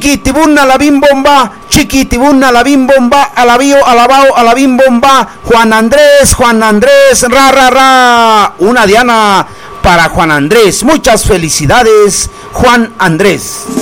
chiquitibuna la bim bomba, chiquitibuna la bim bomba, alabío, alabao, a la bim bomba, Juan Andrés, ra, ra, ra. Una diana para Juan Andrés. Muchas felicidades, Juan Andrés.